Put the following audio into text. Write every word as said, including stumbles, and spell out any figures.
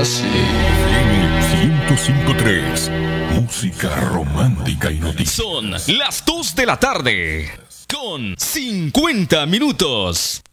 así. ciento cinco punto tres. Música romántica y noticias. Son las dos de la tarde con cincuenta minutos.